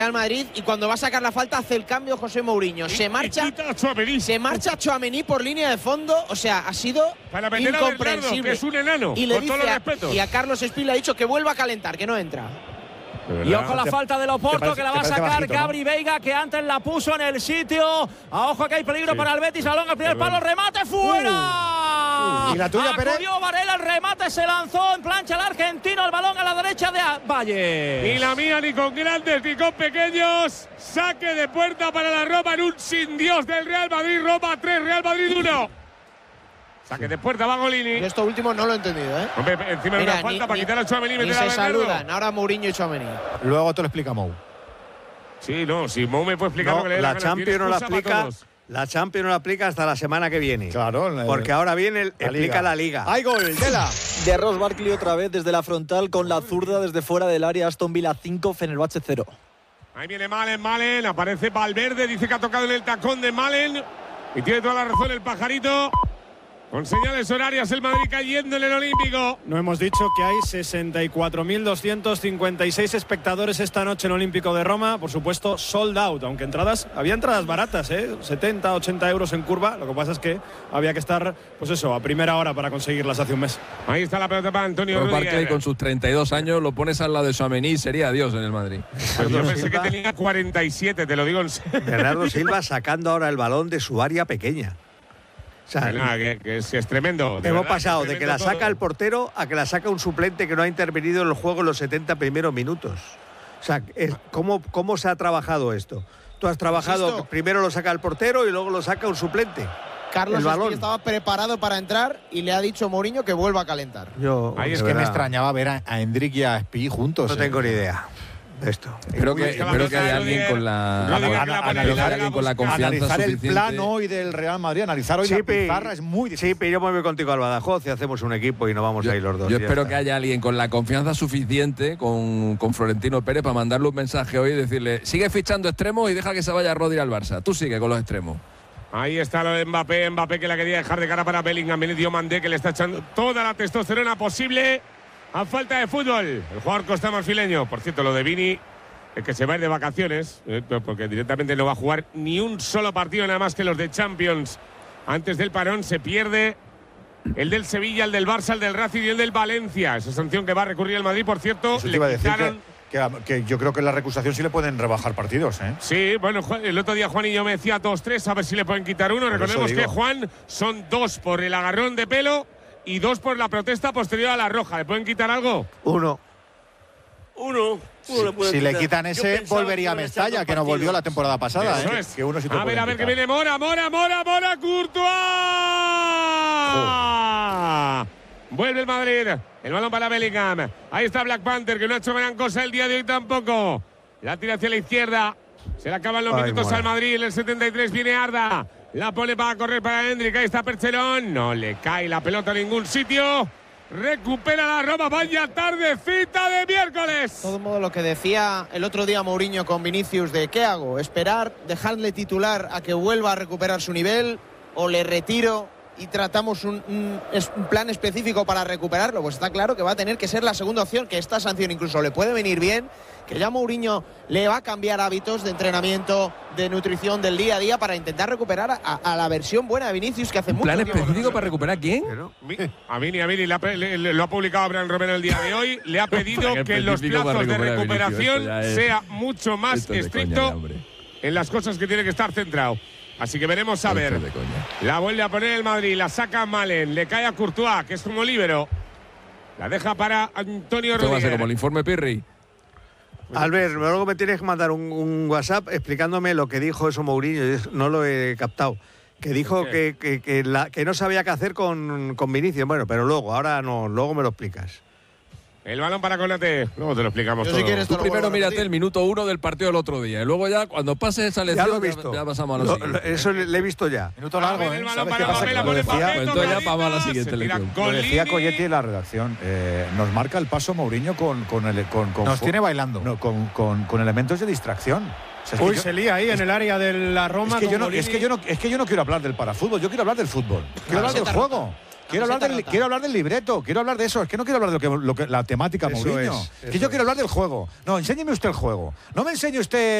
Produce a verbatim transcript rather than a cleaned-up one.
Real Madrid, y cuando va a sacar la falta hace el cambio José Mourinho. Se marcha se marcha Tchouaméni por línea de fondo. O sea, ha sido para meter incomprensible. A Bernardo, que es un enano, y le con dice todos los a, respetos. y a Carlos Espí le ha dicho que vuelva a calentar, que no entra. Y ojo la falta del Oporto, parece, que la va a sacar bajito, Gabri, ¿no? Veiga, que antes la puso en el sitio. A ojo que hay peligro sí. para el Betis. Balón al primer palo, remate fuera. Uh, uh. ¿Y la tuya, Pérez? Acudió Varela, el remate se lanzó en plancha el argentino. El balón a la derecha de Valle. Ni la mía, ni con grandes, ni con pequeños. Saque de puerta para la Roma en un sin Dios del Real Madrid. Roma tres, Real Madrid uno. Saque de puerta, va Golini. Y esto último no lo he entendido, ¿eh? Hombre, encima de una falta ni, para quitar a Tchouaméni y meter a Bernardo. Se saludan, ahora Mourinho y Tchouaméni. Luego te lo explica Mou. Sí, no, si Mou me puede explicar no, lo que le dé la la Champions no la aplica. La Champions no la aplica hasta la semana que viene. Claro. Porque ahora viene el la explica Liga. la Liga. ¡Hay gol! ¡Dela! De Ross Barkley otra vez desde la frontal con la zurda desde fuera del área. Aston Villa cinco, Fenerbahce cero. Ahí viene Malen, Malen. Aparece Valverde. Dice que ha tocado en el tacón de Malen. Y tiene toda la razón el pajarito. Con señales horarias el Madrid cayendo en el Olímpico. No hemos dicho que hay sesenta y cuatro mil doscientos cincuenta y seis espectadores esta noche en el Olímpico de Roma. Por supuesto, sold out. Aunque entradas, había entradas baratas, ¿eh? setenta, ochenta euros en curva. Lo que pasa es que había que estar, pues eso, a primera hora para conseguirlas hace un mes. Ahí está la pelota para Antonio Rudiger. Barkley con sus treinta y dos años lo pones al lado de Tchouaméni, sería Dios en el Madrid. Pues yo pensé que tenía cuarenta y siete, te lo digo en serio. Bernardo Silva sacando ahora el balón de su área pequeña. O sea, nada, que, que es, es tremendo. Hemos verdad, pasado de que la saca todo. el portero a que la saca un suplente que no ha intervenido en el juego en los setenta primeros minutos. O sea, es, ¿cómo, ¿cómo se ha trabajado esto? Tú has trabajado, Insisto. primero lo saca el portero y luego lo saca un suplente. Carlos Espí estaba preparado para entrar y le ha dicho Mourinho que vuelva a calentar. Yo, Ahí es que verdad. me extrañaba ver a, a Endrick y a Espí juntos. No eh. tengo ni idea. Esto. Espero que, espero que haya alguien con la, analizar, con la confianza analizar suficiente. el plan hoy del Real Madrid, analizar hoy sí, la pizarra es muy difícil. Sí, pero yo me voy contigo al Badajoz y hacemos un equipo y nos vamos yo, ahí los dos. Yo espero está. que haya alguien con la confianza suficiente con, con Florentino Pérez para mandarle un mensaje hoy y decirle, sigue fichando extremos y deja que se vaya Rodri al Barça. Tú sigue con los extremos. Ahí está lo de Mbappé, Mbappé que la quería dejar de cara para Bellingham. Viene Diomandé que le está echando toda la testosterona posible a falta de fútbol. El jugador costamarfileño. Por cierto, lo de Vini, es que se va a ir de vacaciones, eh, porque directamente no va a jugar ni un solo partido, nada más que los de Champions. Antes del parón se pierde el del Sevilla, el del Barça, el del Racing y el del Valencia. Esa sanción que va a recurrir el Madrid, por cierto. Eso te iba a decir que, que, que yo creo que en la recusación sí le pueden rebajar partidos, ¿eh? Sí, bueno, el otro día Juanillo me decía dos tres, a ver si le pueden quitar uno. Por Recordemos que Juan son dos por el agarrón de pelo y dos por la protesta posterior a la roja. ¿Le pueden quitar algo? Uno. Uno. uno le si le quitan ese, volvería a Mestalla, que nos volvió la temporada pasada. Eso ¿eh? es. Que uno sí a ver, a ver, quitar. que viene Mora, Mora, Mora, Mora, Courtois. Oh. Vuelve el Madrid. El balón para Bellingham. Ahí está Black Panther, que no ha hecho gran cosa el día de hoy tampoco. La tira hacia la izquierda. Se le acaban los Ay, minutos Mora. al Madrid. En el setenta y tres viene Arda. La pone para correr para Hendrik. Ahí está Percherón. No le cae la pelota a ningún sitio. Recupera la Roma, vaya tardecita de miércoles. De todo modo, lo que decía el otro día Mourinho con Vinicius de ¿qué hago? ¿Esperar, dejarle titular a que vuelva a recuperar su nivel o le retiro y tratamos un, un, un plan específico para recuperarlo? Pues está claro que va a tener que ser la segunda opción, que esta sanción incluso le puede venir bien, que ya Mourinho le va a cambiar hábitos de entrenamiento, de nutrición del día a día para intentar recuperar a, a la versión buena de Vinicius, que hace mucho tiempo. ¿Plan específico no para recuperar quién? A Vini, a Vini, le, le, le, lo ha publicado Abraham Romero el día de hoy. Le ha pedido que en los plazos de recuperación es, sea mucho más estricto coña, en las cosas que tiene que estar centrado. Así que veremos a ver. La vuelve a poner el Madrid, la saca Malen, le cae a Courtois, que es como líbero. La deja para Antonio Rudiger. Esto va a ser como el informe Pirri. Albert, luego me tienes que mandar un, un WhatsApp explicándome lo que dijo eso Mourinho. No lo he captado. Que dijo que, que, que, la, que no sabía qué hacer con, con Vinicius. Bueno, pero luego, ahora no, luego me lo explicas. El balón para Conate. Luego te lo explicamos Yo todo. Si quieres, Tú primero mírate el minuto uno del partido del otro día. Y luego ya, cuando pase esa lección, ya, lo he visto. ya, ya pasamos a lo, lo siguiente. Eso le he visto ya. Minuto largo, ¿eh? ¿Sabes qué pasa? Que lo decía, pues entonces ya vamos a la siguiente lección. Lo decía Colletti en la redacción. Eh, nos marca el paso Mourinho con, con, el, con, con Nos tiene bailando. No, con, con, con elementos de distracción. O sea, es Uy, yo, se lía ahí es, en el área de la Roma. Es que, yo no, es, que yo no, es que yo no quiero hablar del paraFútbol, yo quiero hablar del fútbol. Quiero hablar del juego. quiero hablar, del, quiero hablar del libreto, quiero hablar de eso. Es que no quiero hablar de lo que, lo que la temática Eso Mourinho. es, Es que yo quiero hablar del juego. No, enséñeme usted el juego. No me enseñe usted